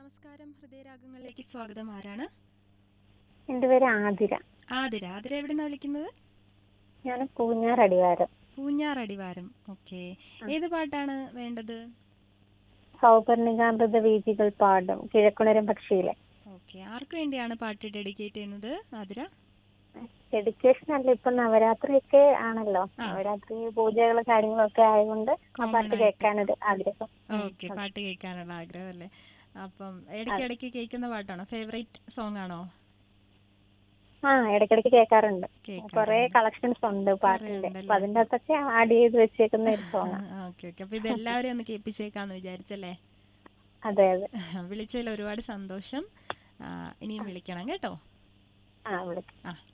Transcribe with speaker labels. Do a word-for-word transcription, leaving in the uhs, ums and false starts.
Speaker 1: നമസ്കാരം, ഹൃദയരാഗങ്ങളിലേക്ക് സ്വാഗതം. ആരാണ്?
Speaker 2: എന്റെ പേര് ആതിര.
Speaker 1: ആതിര. ആതിര എവിടെന്നാ വിളിക്കുന്നത്?
Speaker 2: ഞാൻ പൂഞ്ഞാർ അടിവാരം.
Speaker 1: പൂഞ്ഞാർ അടിവാരം. ഓക്കെ. ഏത് പാട്ടാണ് വേണ്ടത്?
Speaker 2: സൗപർണികാമൃത വീഥികൾ പാടും കിഴക്കുണരും പക്ഷിയിലെ.
Speaker 1: ഓക്കെ. ആർക്ക് വേണ്ടിയാണ് പാട്ട് ഡെഡിക്കേറ്റ് ചെയ്യുന്നത് ആതിര?
Speaker 2: ഡെഡിക്കേഷൻ അല്ല, ഇപ്പൊ നവരാത്രിയൊക്കെ ആണല്ലോ, നവരാത്രി പൂജകള് കാര്യങ്ങളൊക്കെ ആയതുകൊണ്ട് ആ പാട്ട് കേൾക്കാനൊരു ആഗ്രഹം.
Speaker 1: ഓക്കെ, പാട്ട് കേൾക്കാനുള്ള ആഗ്രഹം അല്ലേ? അപ്പം ഇടയ്ക്കിടയ്ക്ക് കേൾക്കുന്ന പാട്ടാണോ? ഫേവറേറ്റ് സോങ് ആണോ?
Speaker 2: ആ, ഇടയ്ക്കിടയ്ക്ക് കേൾക്കാറുണ്ട്. കൊറേ കളക്ഷൻസ് ഉണ്ട് പാട്ടിന്റെ, അപ്പൊ അതിന്റെ അകത്തൊക്കെ ആഡ് ചെയ്ത് വെച്ചേക്കുന്ന ഒരു സോങ്.
Speaker 1: Okay okay. അപ്പൊ ഇത് എല്ലാവരും ഒന്ന് കേൾപ്പിച്ചേക്കാന്ന് വിചാരിച്ചല്ലേ?
Speaker 2: അതെ അതെ.
Speaker 1: വിളിച്ചതിൽ ഒരുപാട് സന്തോഷം. ഇനിയും വിളിക്കണം കേട്ടോ.
Speaker 2: ആ, വിളിക്കാം.
Speaker 1: ആ.